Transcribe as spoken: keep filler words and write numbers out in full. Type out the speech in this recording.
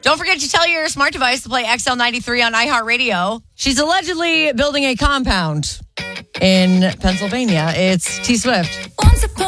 Don't forget to tell your smart device to play X L ninety-three on iHeartRadio. She's allegedly building a compound in Pennsylvania. It's T Swift.